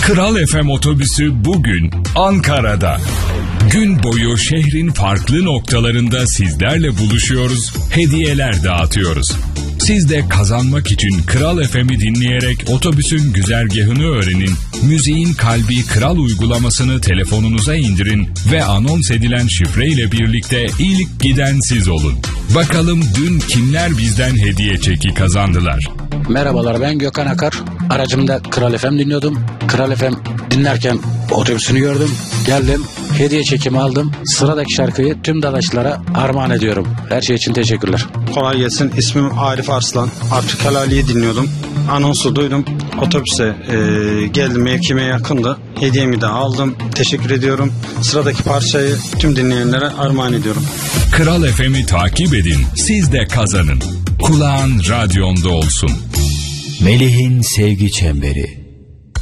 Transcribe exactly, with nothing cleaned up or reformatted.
Kral F M otobüsü bugün Ankara'da. Gün boyu şehrin farklı noktalarında sizlerle buluşuyoruz, hediyeler dağıtıyoruz. Siz de kazanmak için Kral F M'i dinleyerek otobüsün güzergahını öğrenin, müziğin kalbi Kral uygulamasını telefonunuza indirin ve anons edilen şifreyle birlikte ilk giden siz olun. Bakalım dün kimler bizden hediye çeki kazandılar? Merhabalar, ben Gökhan Akar. Aracımda Kral F M dinliyordum. Kral F M dinlerken otobüsünü gördüm. Geldim, hediye çekimi aldım. Sıradaki şarkıyı tüm dadaşlara armağan ediyorum. Her şey için teşekkürler. Kolay gelsin. İsmim Arif Arslan. Afrikalali'yi dinliyordum. Anonsu duydum. Otobüse e, geldim. Mevkime yakındı. Hediyemi de aldım. Teşekkür ediyorum. Sıradaki parçayı tüm dinleyenlere armağan ediyorum. Kral F M'i takip edin. Siz de kazanın. Kulağın radyonda olsun. Melih'in Sevgi Çemberi.